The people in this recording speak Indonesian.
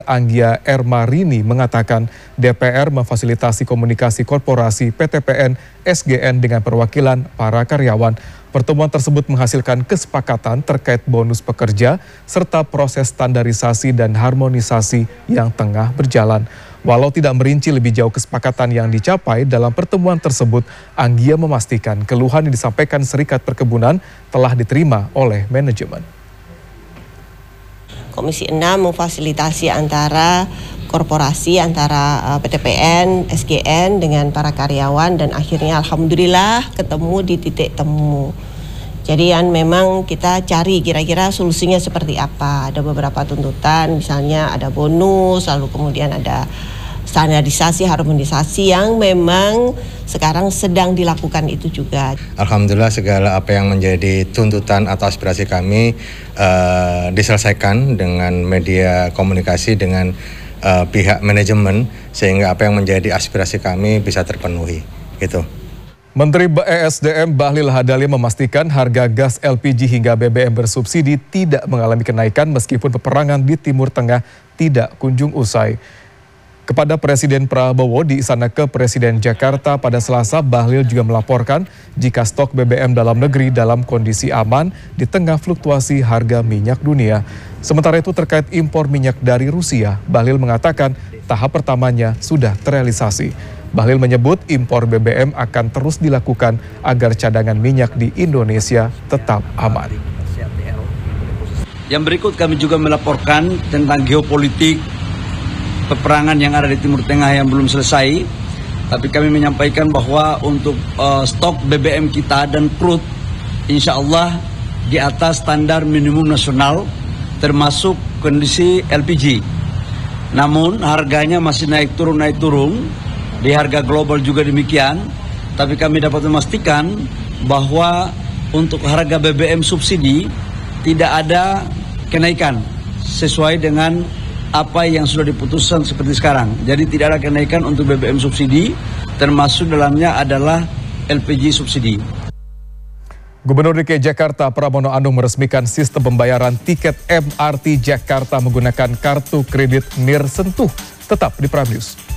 Anggia Ermarini mengatakan DPR memfasilitasi komunikasi korporasi PTPN SGN dengan perwakilan para karyawan. Pertemuan tersebut menghasilkan kesepakatan terkait bonus pekerja serta proses standarisasi dan harmonisasi yang tengah berjalan. Walau tidak merinci lebih jauh kesepakatan yang dicapai dalam pertemuan tersebut, Anggia memastikan keluhan yang disampaikan Serikat Perkebunan telah diterima oleh manajemen. Komisi 6 memfasilitasi antara korporasi, antara PTPN, SGN dengan para karyawan dan akhirnya alhamdulillah ketemu di titik temu. Jadi memang kita cari kira-kira solusinya seperti apa. Ada beberapa tuntutan, misalnya ada bonus, lalu kemudian ada standarisasi, harmonisasi yang memang sekarang sedang dilakukan itu juga. Alhamdulillah segala apa yang menjadi tuntutan atau aspirasi kami diselesaikan dengan media komunikasi dengan pihak manajemen sehingga apa yang menjadi aspirasi kami bisa terpenuhi. Gitu. Menteri ESDM Bahlil Lahadalia memastikan harga gas LPG hingga BBM bersubsidi tidak mengalami kenaikan meskipun peperangan di Timur Tengah tidak kunjung usai. Kepada Presiden Prabowo di Istana Kepresiden Jakarta pada Selasa, Bahlil juga melaporkan jika stok BBM dalam negeri dalam kondisi aman di tengah fluktuasi harga minyak dunia. Sementara itu terkait impor minyak dari Rusia, Bahlil mengatakan tahap pertamanya sudah terrealisasi. Bahlil menyebut impor BBM akan terus dilakukan agar cadangan minyak di Indonesia tetap aman. Yang berikut kami juga melaporkan tentang geopolitik peperangan yang ada di Timur Tengah yang belum selesai, tapi kami menyampaikan bahwa untuk stok BBM kita dan crude insya Allah di atas standar minimum nasional termasuk kondisi LPG. Namun harganya masih naik turun, di harga global juga demikian, tapi kami dapat memastikan bahwa untuk harga BBM subsidi tidak ada kenaikan sesuai dengan apa yang sudah diputuskan seperti sekarang. Jadi tidak ada kenaikan untuk BBM subsidi, termasuk dalamnya adalah LPG subsidi. Gubernur DKI Jakarta Pramono Anung meresmikan sistem pembayaran tiket MRT Jakarta menggunakan kartu kredit Nir Sentuh. Tetap di Prime News.